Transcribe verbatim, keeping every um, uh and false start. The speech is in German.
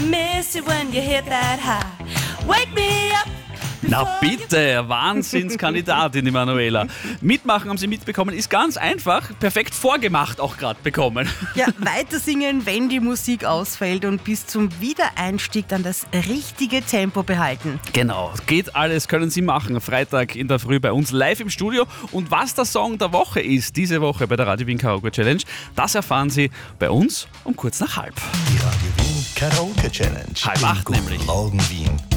miss it when you hit that high. Wake me up. Na bitte, Wahnsinnskandidatin, die Manuela. Mitmachen, haben Sie mitbekommen, ist ganz einfach, perfekt vorgemacht auch gerade bekommen. Ja, weiter singen, wenn die Musik ausfällt und bis zum Wiedereinstieg dann das richtige Tempo behalten. Genau, geht alles, können Sie machen. Freitag in der Früh bei uns live im Studio. Und was der Song der Woche ist, diese Woche bei der Radio Wien Karaoke Challenge, das erfahren Sie bei uns um kurz nach halb. Die Radio Wien Karaoke Challenge. Halb acht Guten nämlich. Morgen Wien.